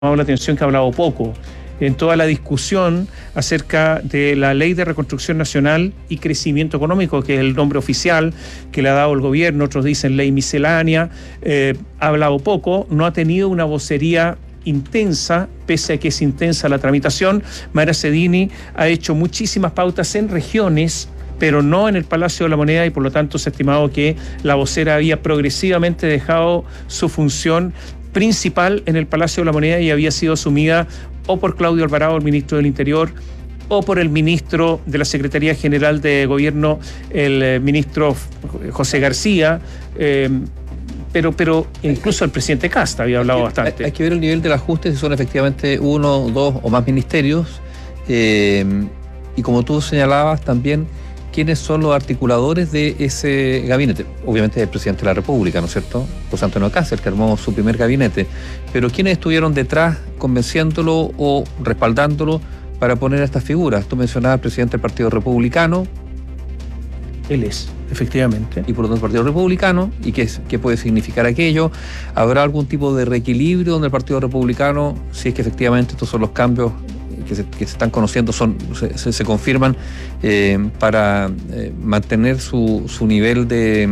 la atención que ha hablado poco en toda la discusión acerca de la Ley de Reconstrucción Nacional y Crecimiento Económico, que es el nombre oficial que le ha dado el gobierno, otros dicen ley miscelánea. Ha hablado poco, no ha tenido una vocería intensa, pese a que es intensa la tramitación. Mayra Cedini ha hecho muchísimas pautas en regiones, pero no en el Palacio de la Moneda, y por lo tanto se ha estimado que la vocera había progresivamente dejado su función principal en el Palacio de la Moneda y había sido asumida o por Claudio Alvarado, el ministro del Interior, o por el ministro de la Secretaría General de Gobierno, el ministro José García, pero incluso el presidente Kast había hablado bastante. Hay que ver el nivel del ajuste, si son efectivamente 1, 2 o más ministerios, y como tú señalabas también, quiénes son los articuladores de ese gabinete. Obviamente el presidente de la República, ¿no es cierto? José Antonio Kast, el que armó su primer gabinete. Pero ¿quiénes estuvieron detrás convenciéndolo o respaldándolo para poner a estas figuras? Tú mencionabas al presidente del Partido Republicano. Él es, efectivamente. Y por lo tanto el Partido Republicano, ¿y qué puede significar aquello? ¿Habrá algún tipo de reequilibrio donde el Partido Republicano, si es que efectivamente estos son los cambios que se están conociendo, se confirman para mantener su nivel de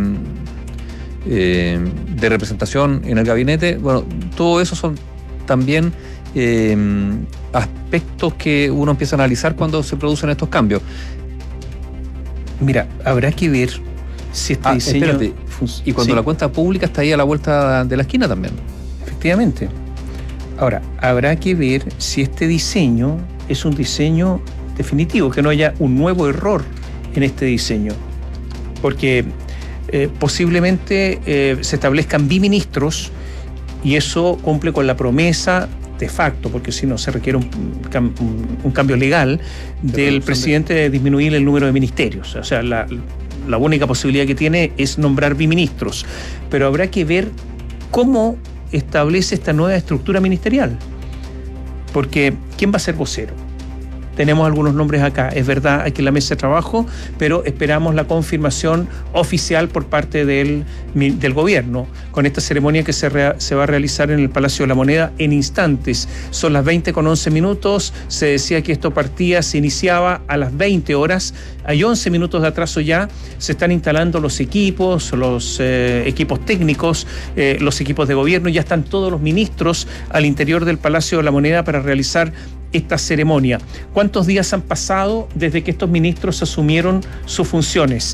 representación en el gabinete? Bueno, todo eso son también aspectos que uno empieza a analizar cuando se producen estos cambios. Mira, habrá que ver si este diseño... Espérate, y cuando la cuenta pública está ahí a la vuelta de la esquina también. Efectivamente. Ahora, habrá que ver si este diseño es un diseño definitivo, que no haya un nuevo error en este diseño. Porque posiblemente se establezcan biministros y eso cumple con la promesa de facto, porque si no se requiere un cambio legal del presidente de disminuir el número de ministerios. O sea, la única posibilidad que tiene es nombrar biministros. Pero habrá que ver cómo establece esta nueva estructura ministerial. Porque, ¿quién va a ser vocero? Tenemos algunos nombres acá, es verdad, aquí en la mesa de trabajo, pero esperamos la confirmación oficial por parte del gobierno, con esta ceremonia que se va a realizar en el Palacio de la Moneda en instantes. Son las 20:11, se decía que esto se iniciaba a las 20 horas, hay 11 minutos de atraso ya, se están instalando los equipos técnicos, los equipos de gobierno, ya están todos los ministros al interior del Palacio de la Moneda para realizar esta ceremonia. ¿Cuántos días han pasado desde que estos ministros asumieron sus funciones?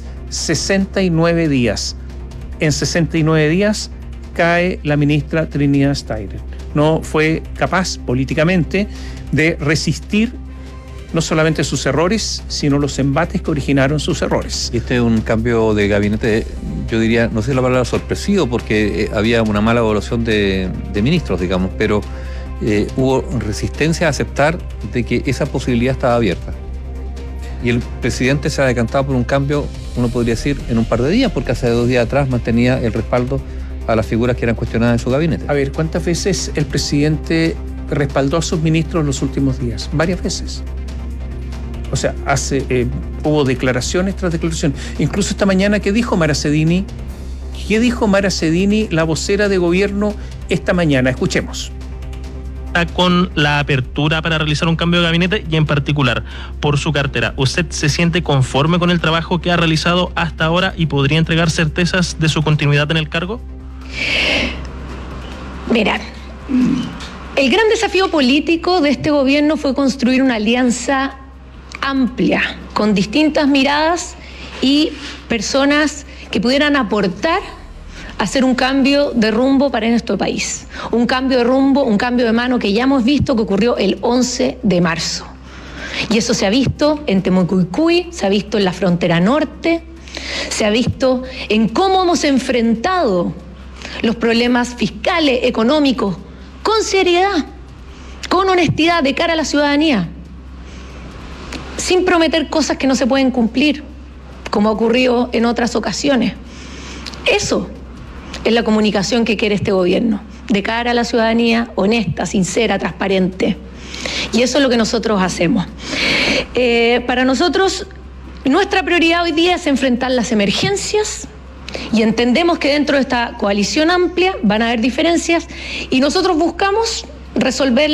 69 días. En 69 días cae la ministra Trinidad Steiner. No fue capaz políticamente de resistir no solamente sus errores, sino los embates que originaron sus errores. Y este es un cambio de gabinete, yo diría, no sé la palabra sorpresivo, porque había una mala evaluación de ministros, digamos, pero hubo resistencia a aceptar de que esa posibilidad estaba abierta. Y el presidente se ha decantado por un cambio, uno podría decir, en un par de días, porque hace 2 días atrás mantenía el respaldo a las figuras que eran cuestionadas en su gabinete. A ver, ¿cuántas veces el presidente respaldó a sus ministros en los últimos días? Varias veces. O sea, hubo declaraciones tras declaraciones. Incluso esta mañana, ¿qué dijo Mayra Cedini? ¿Qué dijo Mayra Cedini, la vocera de gobierno, esta mañana? Escuchemos. Con la apertura para realizar un cambio de gabinete y en particular por su cartera, ¿usted se siente conforme con el trabajo que ha realizado hasta ahora y podría entregar certezas de su continuidad en el cargo? Mira, el gran desafío político de este gobierno fue construir una alianza amplia, con distintas miradas y personas que pudieran aportar hacer un cambio de rumbo para nuestro país. Un cambio de rumbo, un cambio de mano que ya hemos visto que ocurrió el 11 de marzo. Y eso se ha visto en Temucuicui, se ha visto en la frontera norte, se ha visto en cómo hemos enfrentado los problemas fiscales, económicos, con seriedad, con honestidad de cara a la ciudadanía, sin prometer cosas que no se pueden cumplir, como ha ocurrido en otras ocasiones. Eso es la comunicación que quiere este gobierno, de cara a la ciudadanía, honesta, sincera, transparente. Y eso es lo que nosotros hacemos. Para nosotros, nuestra prioridad hoy día es enfrentar las emergencias y entendemos que dentro de esta coalición amplia van a haber diferencias y nosotros buscamos resolver